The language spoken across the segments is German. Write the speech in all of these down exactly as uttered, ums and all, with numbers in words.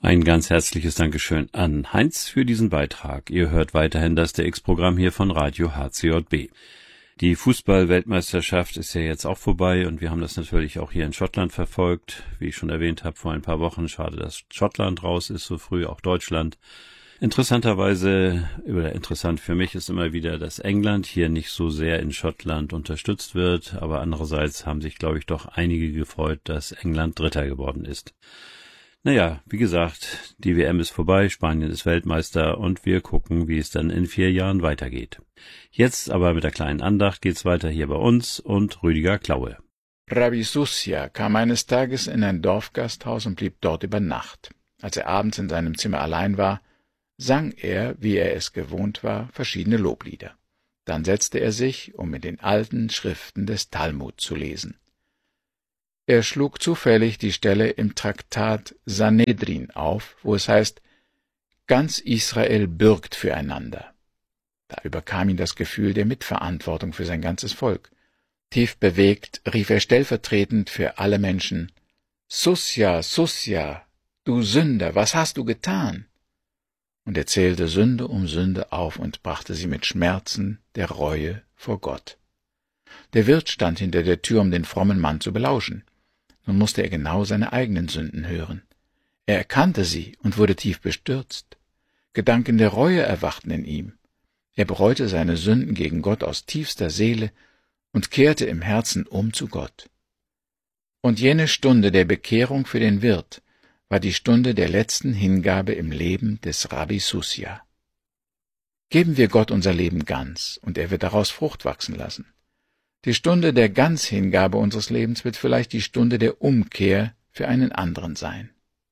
Ein ganz herzliches Dankeschön an Heinz für diesen Beitrag. Ihr hört weiterhin das D X-Programm hier von Radio H C J B. Die Fußball-Weltmeisterschaft ist ja jetzt auch vorbei und wir haben das natürlich auch hier in Schottland verfolgt. Wie ich schon erwähnt habe, vor ein paar Wochen. Schade, dass Schottland raus ist, so früh auch Deutschland. Interessanterweise, oder interessant für mich ist immer wieder, dass England hier nicht so sehr in Schottland unterstützt wird. Aber andererseits haben sich, glaube ich, doch einige gefreut, dass England Dritter geworden ist. Naja, wie gesagt, die W M ist vorbei, Spanien ist Weltmeister und wir gucken, wie es dann in vier Jahren weitergeht. Jetzt aber mit der kleinen Andacht geht's weiter hier bei uns und Rüdiger Klaue. Rabbi Susia kam eines Tages in ein Dorfgasthaus und blieb dort über Nacht. Als er abends in seinem Zimmer allein war, sang er, wie er es gewohnt war, verschiedene Loblieder. Dann setzte er sich, um in den alten Schriften des Talmud zu lesen. Er schlug zufällig die Stelle im Traktat Sanhedrin auf, wo es heißt, ganz Israel bürgt füreinander. Da überkam ihn das Gefühl der Mitverantwortung für sein ganzes Volk. Tief bewegt rief er stellvertretend für alle Menschen, Susia, Susia, du Sünder, was hast du getan? Und er zählte Sünde um Sünde auf und brachte sie mit Schmerzen der Reue vor Gott. Der Wirt stand hinter der Tür, um den frommen Mann zu belauschen. Nun musste er genau seine eigenen Sünden hören. Er erkannte sie und wurde tief bestürzt. Gedanken der Reue erwachten in ihm. Er bereute seine Sünden gegen Gott aus tiefster Seele und kehrte im Herzen um zu Gott. Und jene Stunde der Bekehrung für den Wirt war die Stunde der letzten Hingabe im Leben des Rabbi Susia. Geben wir Gott unser Leben ganz, und er wird daraus Frucht wachsen lassen. Die Stunde der Ganzhingabe unseres Lebens wird vielleicht die Stunde der Umkehr für einen anderen sein.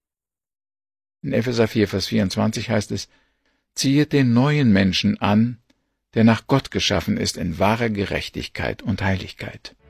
In Epheser vier, Vers vierundzwanzig heißt es, ziehet den neuen Menschen an, der nach Gott geschaffen ist in wahrer Gerechtigkeit und Heiligkeit.